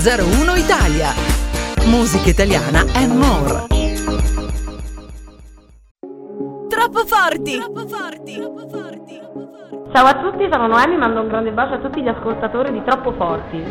101 Italia. Musica italiana and more. Troppo forti! Ciao a tutti, sono Noemi, mando un grande bacio a tutti gli ascoltatori di Troppo Forti.